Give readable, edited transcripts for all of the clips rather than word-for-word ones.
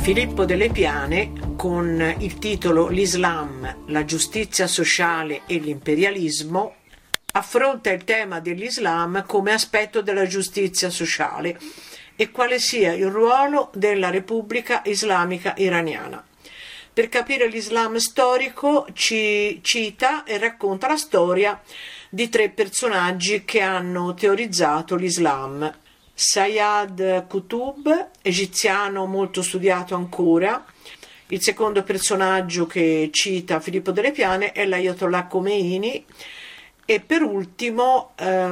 Filippo Delle Piane, con il titolo L'Islam, la giustizia sociale e l'imperialismo, affronta il tema dell'Islam come aspetto della giustizia sociale e quale sia il ruolo della Repubblica Islamica Iraniana. Per capire l'Islam storico ci cita e racconta la storia di tre personaggi che hanno teorizzato l'Islam. Sayyid Qutb, egiziano molto studiato ancora. Il secondo personaggio che cita Filippo Delle Piane è l'Ayatollah Khomeini e per ultimo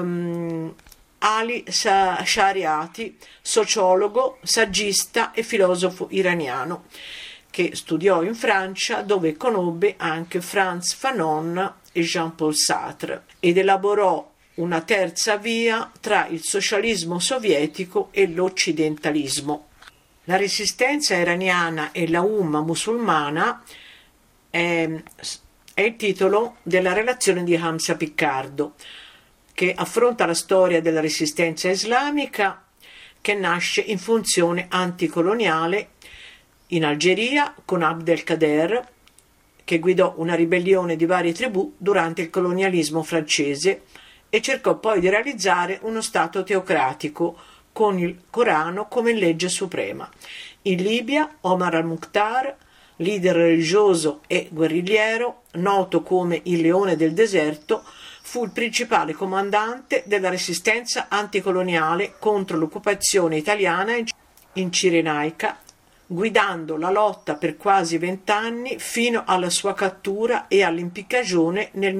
Ali Shariati, sociologo, saggista e filosofo iraniano che studiò in Francia, dove conobbe anche Frantz Fanon e Jean-Paul Sartre ed elaborò una terza via tra il socialismo sovietico e l'occidentalismo. La resistenza iraniana e la Umma musulmana è il titolo della relazione di Hamza Piccardo, che affronta la storia della resistenza islamica che nasce in funzione anticoloniale in Algeria con Abd el-Kader, che guidò una ribellione di varie tribù durante il colonialismo francese e cercò poi di realizzare uno stato teocratico con il Corano come legge suprema. In Libia, Omar al-Mukhtar, leader religioso e guerrigliero, noto come il Leone del Deserto, fu il principale comandante della resistenza anticoloniale contro l'occupazione italiana in Cirenaica, guidando la lotta per quasi 20 anni fino alla sua cattura e all'impiccagione nel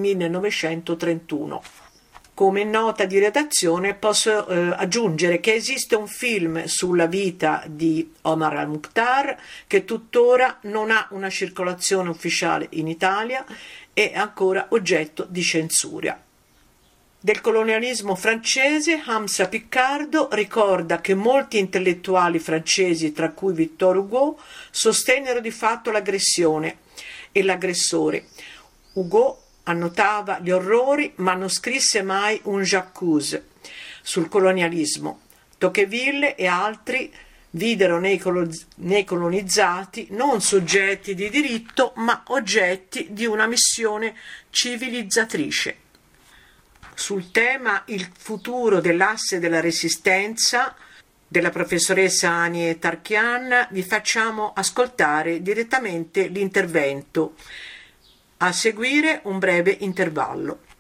1931. Come nota di redazione posso aggiungere che esiste un film sulla vita di Omar al-Mukhtar che tuttora non ha una circolazione ufficiale in Italia e è ancora oggetto di censura. Del colonialismo francese, Hamza Piccardo ricorda che molti intellettuali francesi, tra cui Victor Hugo, sostennero di fatto l'aggressione e l'aggressore. Hugo annotava gli orrori ma non scrisse mai un j'accuse sul colonialismo. Tocqueville e altri videro nei colonizzati non soggetti di diritto ma oggetti di una missione civilizzatrice. Sul tema Il futuro dell'asse della resistenza della professoressa Anie Tarchian vi facciamo ascoltare direttamente l'intervento. A seguire un breve intervallo.